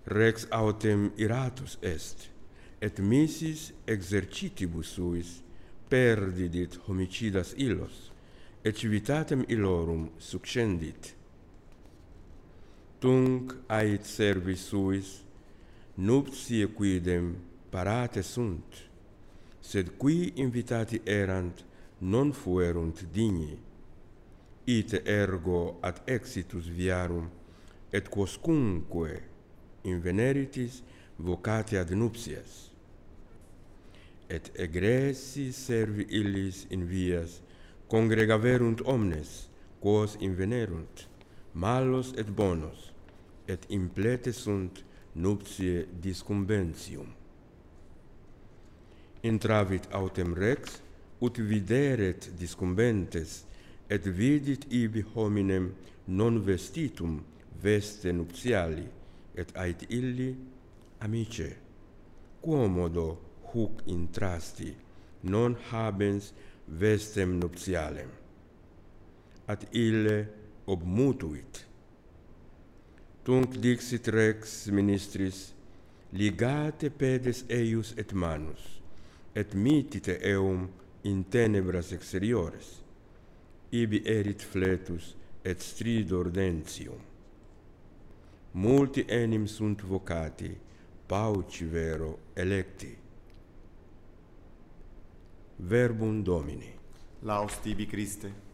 Rex autem iratus est, et missis exercitibus suis perdidit homicidas illos, et civitatem illorum succendit. Tunc ait servis suis, nuptiae quidem parate sunt, sed qui invitati erant non fuerunt digni. Ite ergo ad exitus viarum, et quoscunque inveneritis vocati ad nuptias. Et egressi servi illis in vias congregaverunt omnes, quos invenerunt, malos et bonos, et implete sunt nuptiae discumbentium. Intravit autem Rex, ut videret discumbentes, et vidit ibi hominem non vestitum veste nuptiali, et ait illi, amice, quomodo huc intrasti, non habens vestem nuptialem. Ad ille obmutuit. Tunc dixit Rex ministris, ligate pedes eius et manus, et mittite eum in tenebras exteriores, ibi erit fletus et stridor dentium. Multi enim sunt vocati, pauci vero electi. Verbum Domini. Laus tibi, Christe.